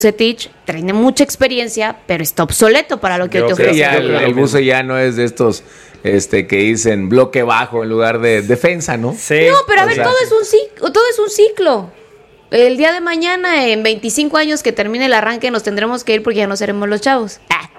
Bucetich tiene mucha experiencia, pero está obsoleto para lo que hoy te ofrece. Ya el Buce ya no es de estos que dicen bloque bajo en lugar de defensa, ¿no? Sí. No, pero a ver, todo es un ciclo. El día de mañana, en 25 años que termine el arranque, nos tendremos que ir porque ya no seremos los chavos.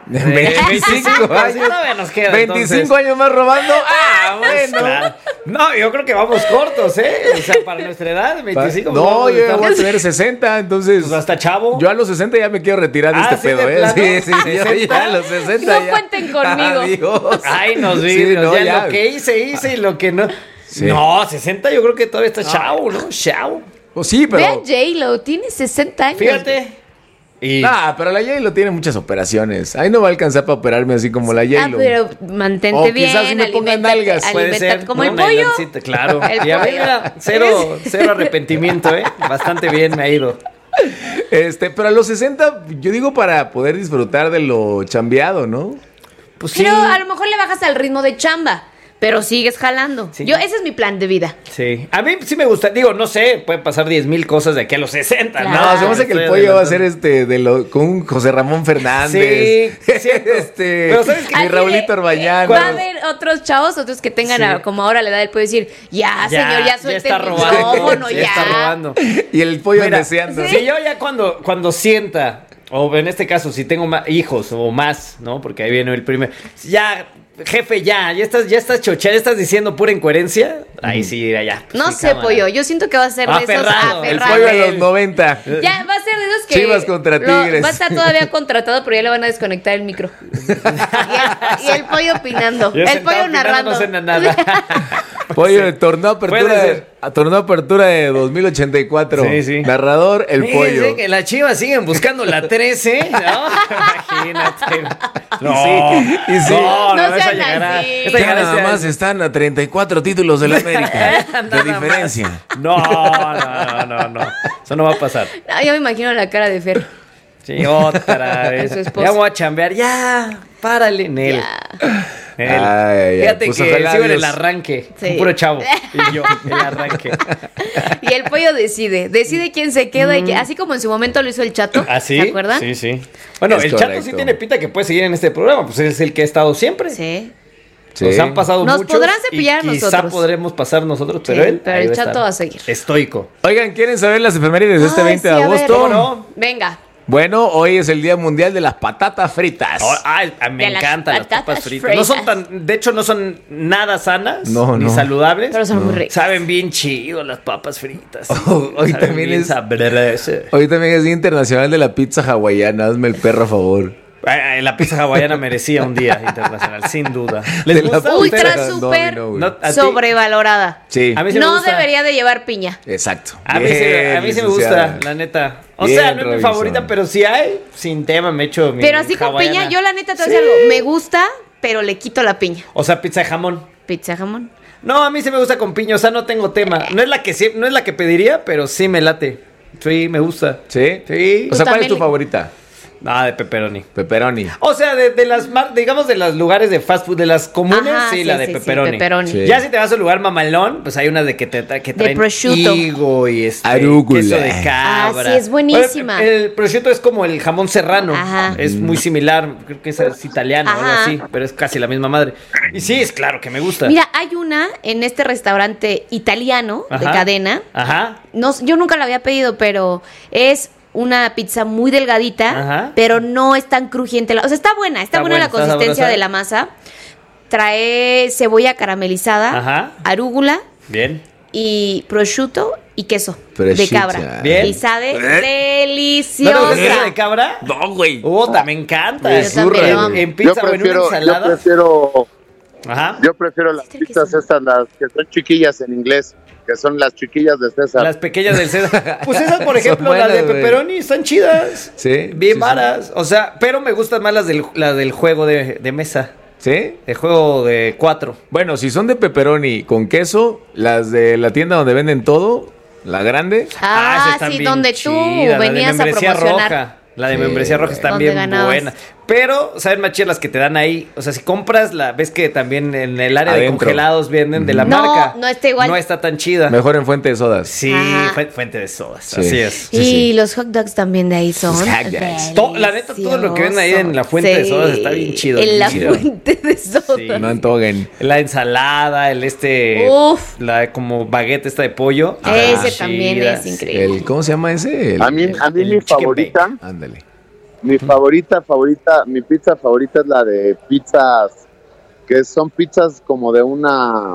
25 años. Todavía nos queda, 25 años más robando. Bueno. Claro. No, yo creo que vamos cortos, ¿eh? O sea, para nuestra edad, 25. No, yo ya voy a tener 60, entonces. Pues hasta chavo. Yo a los 60 ya me quiero retirar de este ¿sí, pedo, de ¿eh? plano? Sí, yo ya a los 60 No ya. cuenten conmigo. Adiós. Ay, nos Sí, vimos. no, ya ya. lo que hice y lo que no. Sí. No, 60 yo creo que todavía está chavo, ¿no? Chavo. Pues sí, Ve a pero. J-Lo, tiene 60 años. Fíjate. Y Pero la J-Lo tiene muchas operaciones. Ahí no va a alcanzar para operarme así como la J-Lo. Pero mantente O bien, quizás me pongan nalgas. puede ser. como ¿no? el pollo. Nailancita, claro. El Y a mí, pollo. mira, cero arrepentimiento, ¿eh? Bastante bien me ha ido. Pero a los 60, yo digo para poder disfrutar de lo chambeado, ¿no? Pues sí. Pero a lo mejor le bajas al ritmo de chamba, pero sigues jalando. Sí. Ese es mi plan de vida. Sí. A mí sí me gusta. Digo, no sé, pueden pasar 10,000 cosas de aquí a los 60, Claro. No, se me hace que el Estoy pollo va a ser adelantando. con un José Ramón Fernández. Sí, cierto. Pero ¿sabes qué? Mi Así Raulito de- Orbañanos. Va a haber otros chavos, otros que tengan Sí. como ahora la edad del pollo decir, ya, señor, ya suelte está el robando. micrófono, Ya ya. está robando. Y el pollo Mira, deseando. Sí, yo ya cuando sienta, o en este caso, si tengo hijos o más, ¿no? Porque ahí viene el primer. Ya, jefe, ya estás chocheando, ya estás diciendo pura incoherencia. Ahí sí, ya. Pues, No sí, sé, cámara. pollo, yo siento que va a ser de esos Aferrado. El aferrados. pollo a los 90. Ya va a ser de esos que Chivas contra Tigres. va a estar todavía contratado, pero ya le van a desconectar el micro. y el pollo opinando. Yo El sentado pollo opinando, narrando. No sé nada. Pollo de torneo Puede ser. apertura de 2084. Sí, sí. Narrador, el pollo. Fíjense que las Chivas siguen buscando la 13, ¿no? Imagínate. Y sí. No esa sean llegará. así. Esa Ya llegará nada este más año. están a 34 títulos de la América. Nada De diferencia. No. Eso no va a pasar. Ay, yo me imagino la cara de Fer. Sí, otra vez. Su esposa. Ya voy a chambear. Ya, párale, Nel. Ya. Nel. Ay, Fíjate pues que ojalá sigo en el Dios. arranque. Sí. Un puro chavo. Y yo, el arranque. Y el pollo decide quién se queda y así como en su momento lo hizo el Chato. ¿Ah, sí? ¿Se acuerdan? Sí, sí. Bueno, Es el Chato correcto. sí tiene pinta que puede seguir en este programa. Pues es el que ha estado siempre. Sí. Sí. Nos han pasado Nos muchos. podrán cepillar y quizá nosotros. podremos pasar nosotros, Sí, pero él. pero ahí el va a Chato estar. va a seguir. Estoico. Oigan, ¿quieren saber las efemérides de este Ay, 20 sí, de a ver. agosto? ¿Cómo no? Venga. Bueno, hoy es el Día Mundial de las Patatas Fritas. Me De las encantan las papas patatas fritas. No son fritas. de hecho, no son nada sanas No, ni no. saludables. Pero son muy ricas. Saben bien chido las papas fritas. Hoy Saben también bien es- sabrosas. Hoy también es Día Internacional de la Pizza Hawaiana. Hazme el perro a favor. La pizza hawaiana merecía un día internacional, sin duda. De ¿Les la gusta a puta- ustedes? Ultra No, súper no, güey. No, ¿a ti? sobrevalorada. Sí. A mí sí me No gusta. debería de llevar piña. Exacto. A mí sí me licenciada. gusta, la neta. O Bien, sea, no es mi Robinson. favorita, pero si hay, sin tema me echo mi Pero así con hawaiana. piña, yo la neta te voy a decir algo. Me gusta, pero le quito la piña. O sea, pizza de jamón. Pizza jamón. No, a mí sí me gusta con piña, o sea, no tengo tema. No es la que pediría, pero sí me late. Sí, me gusta. ¿Sí? Sí. O sea, ¿cuál es también tu le- favorita? Ah, de pepperoni. Pepperoni. O sea, de las digamos de los lugares de fast food, de las comunes, Ajá, sí, la de pepperoni. pepperoni. Sí. Ya si te vas a un lugar mamalón, pues hay unas de que traen prosciutto. higo y Arúgula. queso de cabra. Ah, sí, es buenísima. Bueno, el prosciutto es como el jamón serrano. Ajá. Es muy similar, creo que es italiano o algo Ajá. así, pero es casi la misma madre. Y sí, es claro que me gusta. Mira, hay una en este restaurante italiano de Ajá. cadena. Ajá. No, yo nunca la había pedido, pero es una pizza muy delgadita, Ajá. pero no es tan crujiente. O sea, está buena Está buena la buena, está consistencia sabrosa. de la masa. Trae cebolla caramelizada, Ajá. arúgula Bien. y prosciutto y queso de Prosciutto. cabra. Bien. Y sabe ¿No te gusta deliciosa. el queso de cabra? No, güey. Puta, me encanta. Yo también lo amo. En pizza o en una ensalada. Ajá. Yo prefiero las pizzas estas, las que son chiquillas en inglés, que son las chiquillas de César. Las pequeñas del César. Pues esas, por Son ejemplo, buenas, las de güey. pepperoni están chidas. Sí, Bien sí, varas. O sea, pero me gustan más las del juego de mesa. ¿Sí? El juego de 4. Bueno, si son de pepperoni con queso, las de la tienda donde venden todo, la grande. Ah, sí, donde tú venías a promocionar. Roja. La de Sí, membresía roja güey. está Donde bien ganabas. buena. Pero saben más chidas las que te dan ahí. O sea, si compras ves que también en el área de Adentro. congelados venden de la No, marca. no está igual. No está tan chida. Mejor en fuente de sodas. Sí, Ajá. fuente de sodas. Sí. Así es. Y sí. los hot dogs también de ahí son. Los hot dogs. La neta, todo lo que ven ahí en la fuente de sodas está bien chido. En la Chido. fuente de sodas. Sí. No antoguen. La ensalada, Uf. la como baguette esta de pollo. Ese Ah, también chida. es increíble. ¿Cómo se llama ese? A mí el mi chicken favorita, Ándale. mi pizza favorita es la de pizzas, que son pizzas como de una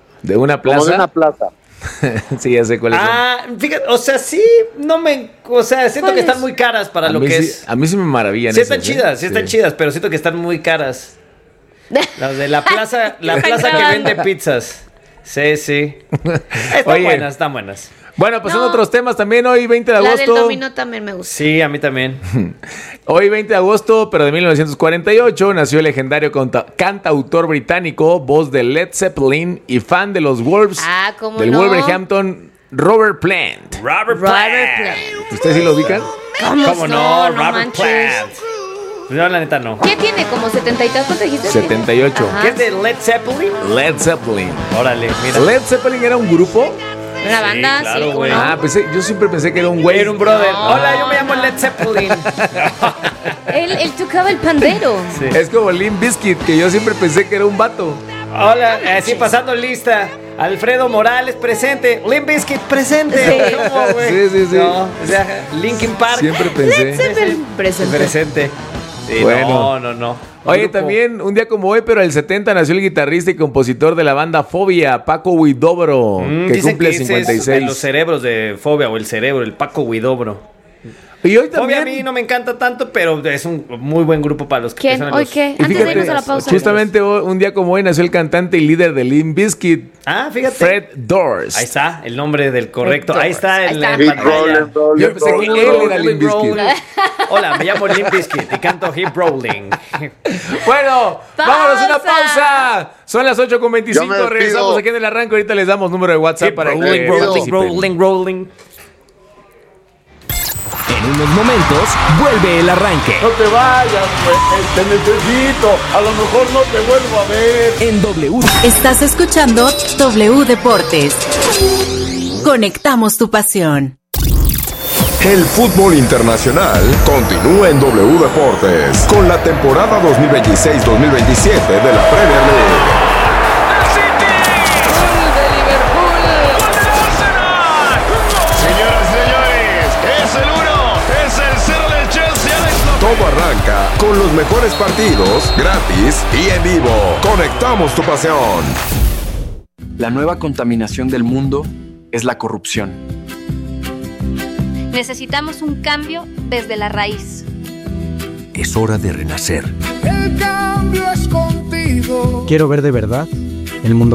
plaza. Sí, ya sé cuál es. Fíjate, o sea, sí, siento ¿Cuál que están es? muy caras para lo que es. A mí sí me maravillan. Sí están esas, ¿eh? chidas, sí están chidas, pero siento que están muy caras. Las de la plaza que vende pizzas. Sí. Están Oye. buenas. Bueno, pasando a No. otros temas también. Hoy 20 de La agosto. del dominó también me gusta. Sí, a mí también. Hoy 20 de agosto, pero de 1948, nació el legendario cantautor británico, voz de Led Zeppelin y fan de los Wolves ¿Cómo del no? Wolverhampton, Robert Plant. Robert Robert Plant. Plant. ¿Ustedes sí lo ubican? ¿Cómo no? Robert manches. Plant. No, la neta no. ¿Qué tiene? ¿Como 70 y tantos dijiste? 78. Ajá. ¿Qué es de Led Zeppelin? Led Zeppelin. Órale, mira. Led Zeppelin era un grupo. Una banda, claro, sí, ¿cómo güey. no? Yo siempre pensé que era un güey. Era un brother. No. Hola, yo me llamo Led Zeppelin. Él tocaba el pandero. Sí. Es como Limp Bizkit, que yo siempre pensé que era un vato. Hola, así pasando lista. Alfredo Morales presente. Limp Bizkit presente. Sí. ¿Cómo, güey? Sí. No, o sea, Linkin Park Siempre pensé. Presente. presente. Sí, Bueno. no. Oye, Grupo. también un día como hoy, pero el 70 nació el guitarrista y compositor de la banda Fobia, Paco Huidobro, que Dicen cumple ese es de 56. los cerebros de Fobia o el cerebro, el Paco Huidobro. Y hoy Fobia también. a mí no me encanta tanto, pero es un muy buen grupo para los que ¿Quién? son ¿Hoy los- qué? Y Antes de fíjate, irnos a la pausa. justamente un día como hoy nació el cantante y líder de Limp Bizkit, Ah, fíjate. Fred Durst. Ahí está el nombre del correcto. Fred Ahí está Durst. en la Ahí está. Hip pantalla. rolling, Yo pensé que él era Limp Bizkit. Hola, me llamo Limp Bizkit y canto Hip Rolling. Bueno, ¡Pausa! vámonos a una pausa. Son las 8:25. Yo me despido. Regresamos aquí en el arranque. Ahorita les damos número de WhatsApp Hip para que rolling, participen. rolling. En unos momentos vuelve el arranque. No te vayas, güey, te necesito. A lo mejor no te vuelvo a ver. En W. Estás escuchando W Deportes. Conectamos tu pasión. El fútbol internacional continúa en W Deportes con la temporada 2026-2027 de la Premier League. Señoras y señores, es el 1, es el 0 del Chelsea, Alex López. Todo arranca con los mejores partidos, gratis y en vivo. Conectamos tu pasión. La nueva contaminación del mundo es la corrupción. Necesitamos un cambio desde la raíz. Es hora de renacer. El cambio es contigo. Quiero ver de verdad el mundo